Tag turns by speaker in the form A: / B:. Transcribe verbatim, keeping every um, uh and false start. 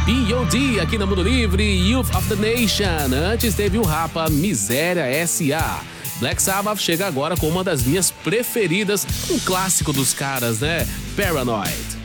A: P O D aqui na Mundo Livre, Youth of the Nation. Antes teve o Rapa, Miséria S A Black Sabbath chega agora com uma das minhas preferidas, um clássico dos caras, né? Paranoid.